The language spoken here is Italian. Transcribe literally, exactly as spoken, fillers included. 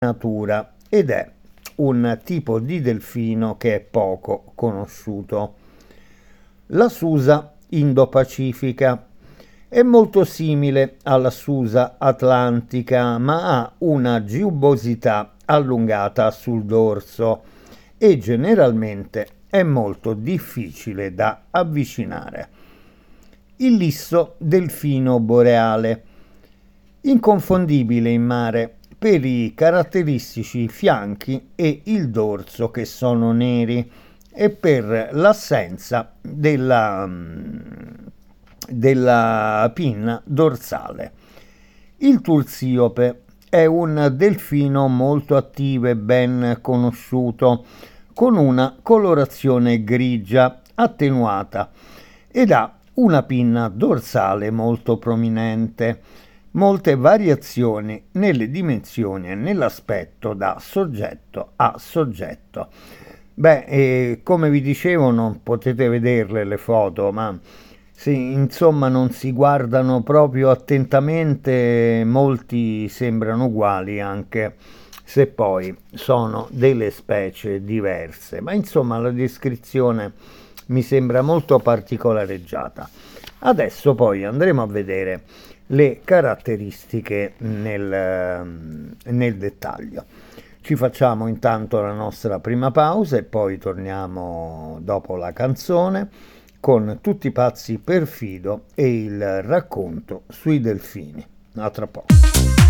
natura ed è un tipo di delfino che è poco conosciuto. La Susa indo-pacifica è molto simile alla Susa atlantica, ma ha una giubbosità allungata sul dorso e generalmente è molto difficile da avvicinare. Il lisso delfino boreale, inconfondibile in mare per i caratteristici fianchi e il dorso che sono neri e per l'assenza della, della pinna dorsale. Il tursiope è un delfino molto attivo e ben conosciuto, con una colorazione grigia attenuata ed ha una pinna dorsale molto prominente, molte variazioni nelle dimensioni e nell'aspetto da soggetto a soggetto. Beh, eh, come vi dicevo, non potete vederle le foto, ma sì, insomma non si guardano proprio attentamente, molti sembrano uguali anche se poi sono delle specie diverse, ma insomma la descrizione mi sembra molto particolareggiata. Adesso poi andremo a vedere le caratteristiche nel, nel dettaglio. Ci facciamo intanto la nostra prima pausa e poi torniamo dopo la canzone con Tutti pazzi per Fido e il racconto sui delfini. A tra poco.